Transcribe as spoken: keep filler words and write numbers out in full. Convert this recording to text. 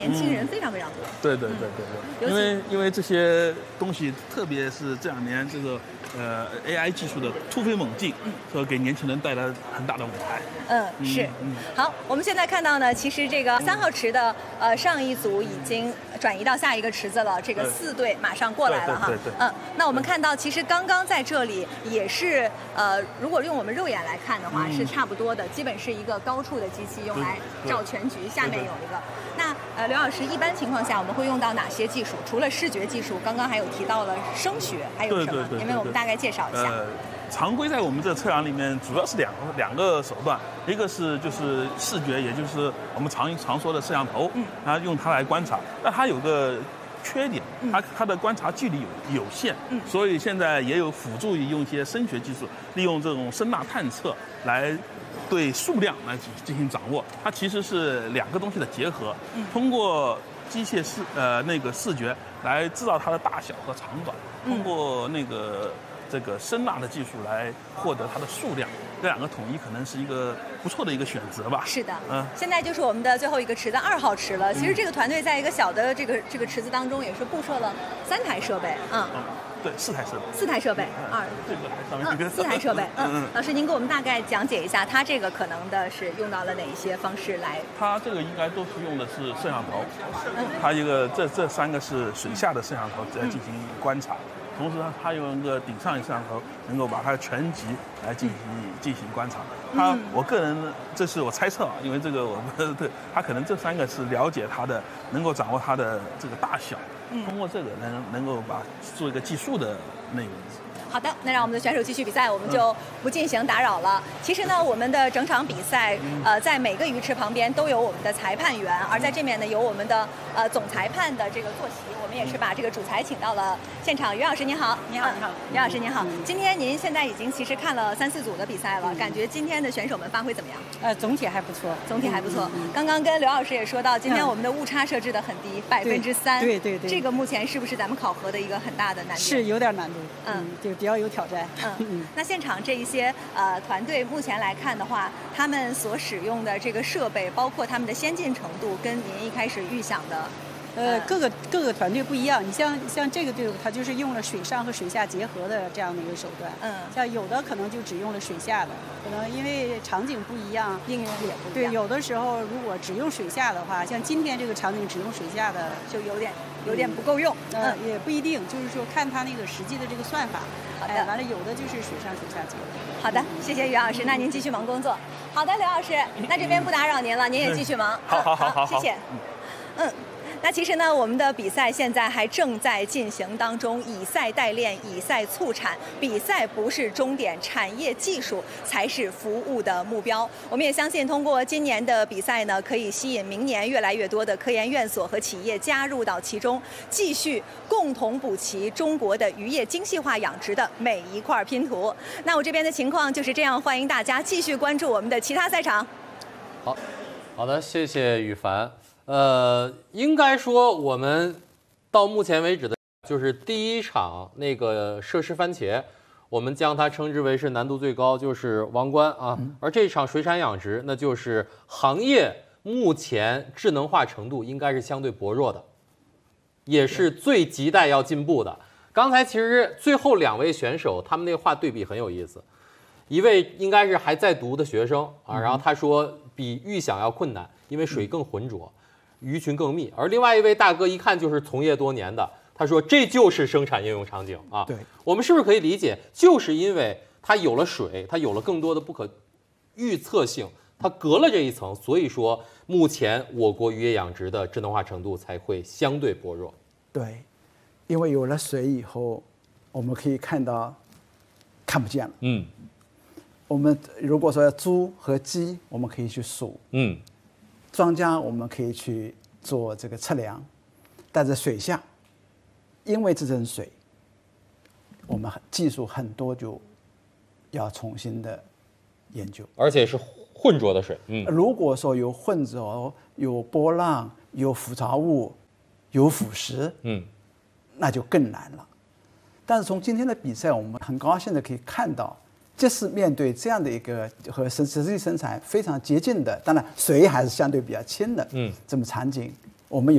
年轻人非常非常多。 对对对对对，因为因为这些东西，特别是这两年这个呃 A I 技术的突飞猛进，说给年轻人带来很大的舞台。 嗯，是。 嗯， 好，我们现在看到呢，其实这个三号池的呃上一组已经转移到下一个池子了，这个四队马上过来了哈。 对对对。 嗯，那我们看到，其实刚刚在这里也是呃，如果用我们肉眼来看的话，是差不多的，基本是一个高处的机器用来照全局，下面有一个。那呃，刘老师，一般情况下我们会用到哪些技术？除了视觉技术，刚刚还有提到了声学，还有什么？能为我们大概介绍一下？ 呃，常规在我们这测量里面，主要是两个两个手段，一个是就是视觉，也就是我们常常说的摄像头，嗯，然后用它来观察，但它有个缺点，它它的观察距离有有限，嗯，所以现在也有辅助于用一些声学技术，利用这种声呐探测来对数量来进行掌握。它其实是两个东西的结合，通过机械视呃那个视觉来知道它的大小和长短，通过那个这个声呐的技术来获得它的数量。这两个统一可能是一个不错的一个选择吧。 是的， 嗯， 现在就是我们的最后一个池子二号池了。其实这个团队在一个小的这个这个池子当中，也是布设了三台设备，嗯， 嗯对，四台设备， 四台设备，二， 这个还上面一个， 四台设备， 嗯嗯。 老师，您给我们大概讲解一下，它这个可能的是用到了哪一些方式来？ 它这个应该都是用的是摄像头，它一个这这三个是水下的摄像头来进行观察。同时，它用一个顶上摄像头，能够把它全局来进行进行观察。它，我个人这是我猜测啊，因为这个我不对，它可能这三个是了解它的，能够掌握它的这个大小，通过这个能能够把做一个计数的内容。 好的，那让我们的选手继续比赛，我们就不进行打扰了。其实呢，我们的整场比赛，呃，在每个鱼池旁边都有我们的裁判员，而在这面呢有我们的呃总裁判的这个坐席。我们也是把这个主裁请到了现场。于老师您好， 你好，你好， 于老师您好。今天您现在已经其实看了三四组的比赛了，感觉今天的选手们发挥怎么样？ 呃，总体还不错， 总体还不错。刚刚跟刘老师也说到，今天我们的误差设置的很低，百分之三。 对对对。 这个目前是不是咱们考核的一个很大的难度？ 是有点难度， 嗯， 就比较有挑战。 嗯嗯。那现场这一些呃团队目前来看的话，他们所使用的这个设备，包括他们的先进程度，跟您一开始预想的。 呃，各个各个团队不一样。你像像这个队伍，它就是用了水上和水下结合的这样的一个手段。 嗯。 像有的可能就只用了水下的，可能因为场景不一样， 应用也不一样。 对，有的时候如果只用水下的话，像今天这个场景只用水下的， 就有点有点不够用。 嗯，也不一定，就是说看它那个实际的这个算法。 好的。 哎，完了，有的就是水上水下结合。 好的，谢谢于老师，那您继续忙工作。好的，刘老师，那这边不打扰您了，您也继续忙。 好好好好， 谢谢。嗯。那其实呢，我们的比赛现在还正在进行当中，以赛代练，以赛促产。比赛不是终点，产业技术才是服务的目标。我们也相信，通过今年的比赛呢，可以吸引明年越来越多的科研院所和企业加入到其中，继续共同补齐中国的渔业精细化养殖的每一块拼图。那我这边的情况就是这样，欢迎大家继续关注我们的其他赛场。 好，好的，谢谢羽凡。呃，应该说我们到目前为止的，就是第一场那个设施番茄，我们将它称之为是难度最高，就是王冠啊。而这场水产养殖，那就是行业目前智能化程度应该是相对薄弱的，也是最亟待要进步的。刚才其实最后两位选手他们那话对比很有意思，一位应该是还在读的学生啊，然后他说比预想要困难，因为水更浑浊。鱼群更密，而另外一位大哥一看就是从业多年的，他说这就是生产应用场景啊。 对， 我们是不是可以理解，就是因为它有了水，它有了更多的不可预测性，它隔了这一层，所以说目前我国渔业养殖的智能化程度才会相对薄弱。 对，因为有了水以后，我们可以看到看不见了。 嗯， 我们如果说猪和鸡，我们可以去数。 嗯。 庄稼我们可以去做这个测量，但在水下，因为这层水，我们技术很多就要重新的研究， 而且是浑浊的水。嗯， 如果说有浑浊、有波浪、有腐杂物、有腐蚀， 嗯， 那就更难了。但是从今天的比赛，我们很高兴的可以看到。这是面对这样的一个和实实际生产非常接近的，当然水还是相对比较轻的，嗯，这么场景，我们有。